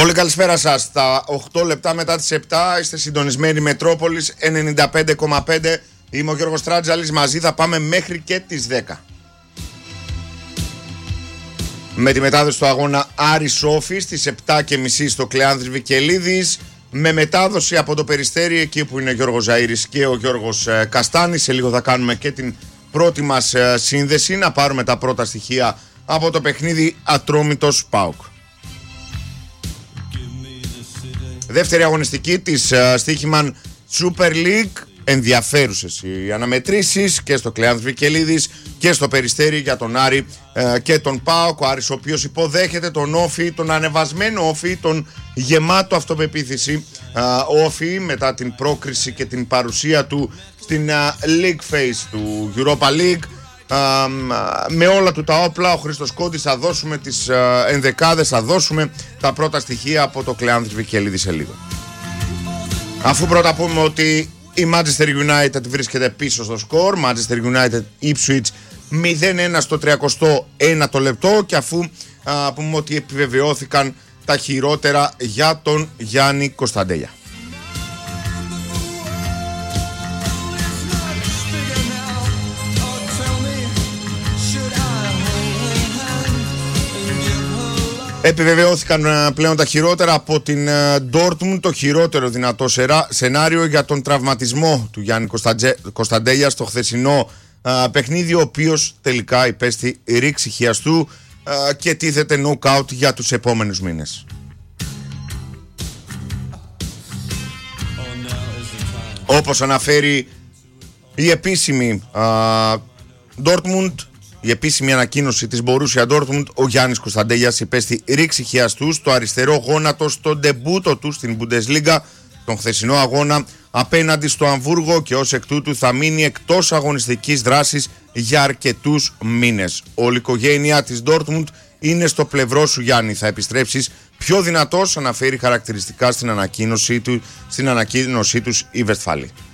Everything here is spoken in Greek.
Πολύ καλησπέρα σας. Τα 8 λεπτά μετά τις 7 είστε συντονισμένοι Μετρόπολης 95,5. Είμαι ο Γιώργος Τράτζαλης. Μαζί θα πάμε μέχρι και τις 10. Με τη μετάδοση του αγώνα Άρης Όφη στις 7.30 στο Κλεάνδρης Βικελίδης. Με μετάδοση από το Περιστέρι, εκεί που είναι ο Γιώργος Ζαΐρης και ο Γιώργος Καστάνης. Σε λίγο θα κάνουμε και την πρώτη μας σύνδεση, να πάρουμε τα πρώτα στοιχεία από το παιχνίδι Ατρόμητος ΠΑΟΚ. Δεύτερη αγωνιστική της Στοίχημαν Super League. Ενδιαφέρουσες οι αναμετρήσεις και στο Κλεάνδρης Βικελίδης και στο Περιστέρι για τον Άρη και τον ΠΑΟΚ. Ο Άρης ο οποίος υποδέχεται τον Όφη, τον ανεβασμένο Όφη, τον γεμάτο αυτοπεποίθηση Όφη, μετά την πρόκριση και την παρουσία του στην League Phase του Europa League. Με όλα του τα όπλα, ο Χρήστος Κόντης, θα δώσουμε τις ενδεκάδες, θα δώσουμε τα πρώτα στοιχεία από το Κλεάνδρης Βικελίδη σε λίγο. Αφού πρώτα πούμε ότι η Manchester United βρίσκεται πίσω στο σκορ, Manchester United Ipswich 0-1 στο 31ο λεπτό, και αφού πούμε ότι επιβεβαιώθηκαν τα χειρότερα για τον Γιάννη Κωνσταντέλια. Επιβεβαιώθηκαν πλέον τα χειρότερα από την Dortmund, το χειρότερο δυνατό σενάριο για τον τραυματισμό του Γιάννη Κωνσταντέλια στο χθεσινό παιχνίδι, ο οποίος τελικά υπέστη ρήξη χιαστού και τίθεται knockout για τους επόμενους μήνες. Όπως αναφέρει η επίσημη Dortmund, η επίσημη ανακοίνωση της Borussia Dortmund, ο Γιάννης Κωνσταντέλιας υπέστη ρήξη χιαστού στο αριστερό γόνατο στο ντεμπούτο του στην Bundesliga τον χθεσινό αγώνα απέναντι στο Αμβούργο, και ως εκ τούτου θα μείνει εκτός αγωνιστικής δράσης για αρκετούς μήνες. Όλη η οικογένεια της Dortmund είναι στο πλευρό σου, Γιάννη. Θα επιστρέψεις πιο δυνατός, αναφέρει χαρακτηριστικά στην ανακοίνωσή τους η Βεστφάλη.